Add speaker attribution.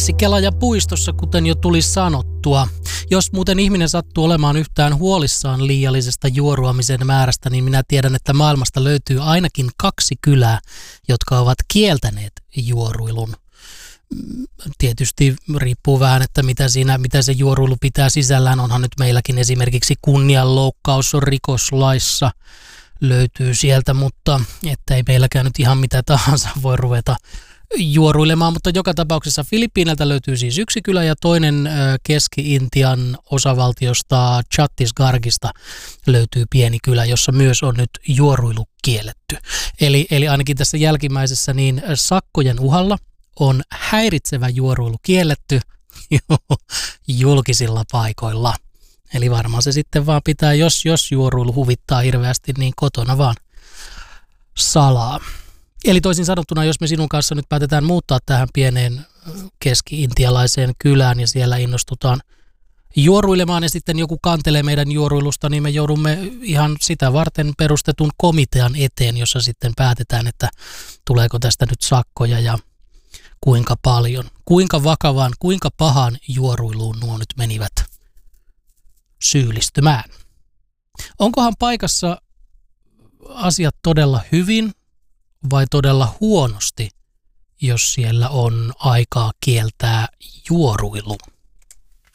Speaker 1: Klassikela ja puistossa, kuten jo tuli sanottua. Jos muuten ihminen sattuu olemaan yhtään huolissaan liiallisesta juoruamisen määrästä, niin minä tiedän, että maailmasta löytyy ainakin 2 kylää, jotka ovat kieltäneet juoruilun. Tietysti riippuu vähän, että mitä se juoruilu pitää sisällään. Onhan nyt meilläkin esimerkiksi kunnianloukkaus rikoslaissa löytyy sieltä, mutta että ei meilläkään nyt ihan mitä tahansa voi ruveta juoruilemaan, mutta joka tapauksessa Filippiineiltä löytyy siis 1 kylä ja toinen Keski-Intian osavaltiosta Chhattisgarhista löytyy pieni kylä, jossa myös on nyt juoruilu kielletty. Eli ainakin tässä jälkimmäisessä niin sakkojen uhalla on häiritsevä juoruilu kielletty julkisilla paikoilla. Eli varmaan se sitten vaan pitää, jos juoruilu huvittaa hirveästi, niin kotona vaan salaa. Eli toisin sanottuna, jos me sinun kanssa nyt päätetään muuttaa tähän pieneen keski-intialaiseen kylään ja siellä innostutaan juoruilemaan ja sitten joku kantelee meidän juoruilusta, niin me joudumme ihan sitä varten perustetun komitean eteen, jossa sitten päätetään, että tuleeko tästä nyt sakkoja ja kuinka paljon, kuinka vakavaan, kuinka pahaan juoruiluun nuo nyt menivät syyllistymään. Onkohan paikassa asiat todella hyvin vai todella huonosti, jos siellä on aikaa kieltää juoruilu?